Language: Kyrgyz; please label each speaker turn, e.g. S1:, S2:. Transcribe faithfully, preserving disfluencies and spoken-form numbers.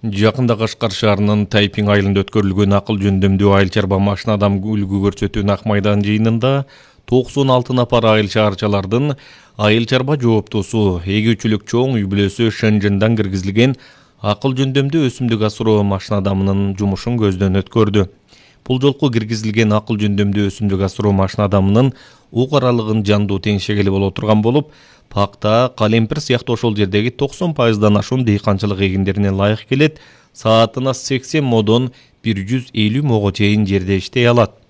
S1: Жакында Кашкар шаарынын Тайпин айылында өткөрүлгөн акыл жөндөмдүү айыл чарба машинадам үлгү көрсөтүүнүн ак майдан жыйынында токсон алты напар айыл чарчалардын айыл чарба жооптосу эгүүчүлүк чоң үй бүлөсү Шэнжэнден киргизилген акыл жөндөмдүү өсүмдүк асыроо машинадамынын жумушун көздөн өткөрдү. Бул жолку киргизилген акыл жөндөмдүү өсүмдүк асыроо машинадамынын ук аралыгын жандуу теңшегели боло турган болуп, пакта, калемпир сыяктуу ошол жердеги токсон пайыздан ашуун дыйканчылык эгиндерине ылайык келет, саатына сексен модон бир жүз элүү мого чейин жерде иштей алат.